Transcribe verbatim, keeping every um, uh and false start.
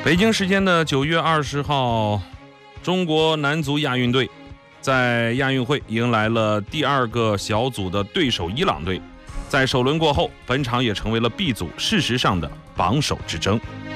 北京时间的九月二十号，中国男足亚运队在亚运会迎来了第二个小组的对手伊朗队。在首轮过后，本场也成为了 B 组事实上的榜首之争。